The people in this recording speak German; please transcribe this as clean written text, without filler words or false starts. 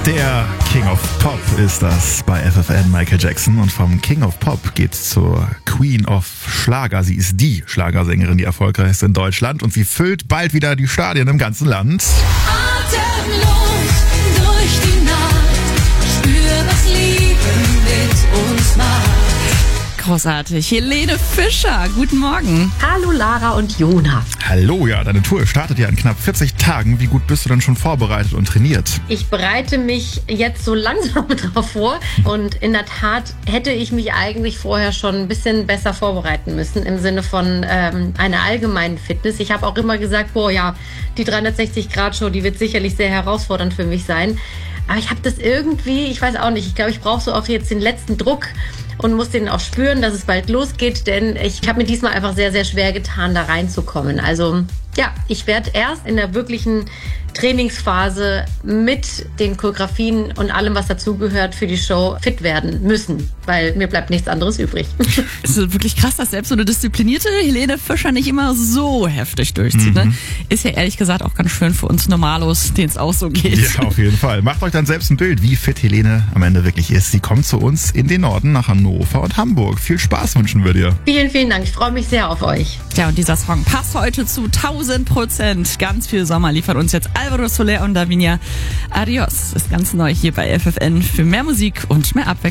Der King of Pop ist das bei FFN, Michael Jackson. Und vom King of Pop geht's zur Queen of Schlager. Sie ist die Schlagersängerin, die erfolgreichste in Deutschland. Und sie füllt bald wieder die Stadien im ganzen Land. Atemlos durch die Nacht, spür, was Liebe mit uns macht. Großartig. Helene Fischer, guten Morgen. Hallo Lara und Jona. Hallo, ja, deine Tour startet ja in knapp 40 Tagen. Wie gut bist du denn schon vorbereitet und trainiert? Ich bereite mich jetzt so langsam drauf vor und in der Tat hätte ich mich eigentlich vorher schon ein bisschen besser vorbereiten müssen im Sinne von einer allgemeinen Fitness. Ich habe auch immer gesagt, die 360-Grad-Show, die wird sicherlich sehr herausfordernd für mich sein. Aber ich habe das irgendwie, ich weiß auch nicht, ich glaube, ich brauche so auch jetzt den letzten Druck und muss den auch spüren, dass es bald losgeht, denn ich habe mir diesmal einfach sehr, sehr schwer getan, da reinzukommen. Also ja, ich werde erst in der wirklichen Trainingsphase mit den Choreografien und allem, was dazugehört für die Show, fit werden müssen, weil mir bleibt nichts anderes übrig. Es ist wirklich krass, dass selbst so eine disziplinierte Helene Fischer nicht immer so heftig durchzieht. Ne? Ist ja ehrlich gesagt auch ganz schön für uns Normalos, denen es auch so geht. Ja, auf jeden Fall. Macht euch dann selbst ein Bild, wie fit Helene am Ende wirklich ist. Sie kommt zu uns in den Norden, nach Hannover und Hamburg. Viel Spaß wünschen wir dir. Vielen, vielen Dank. Ich freue mich sehr auf euch. Ja, und dieser Song passt heute zu 1000%. Ganz viel Sommer liefert uns jetzt Alvaro Soler und Davinia. Adios ist ganz neu hier bei FFN für mehr Musik und mehr Abwechslung.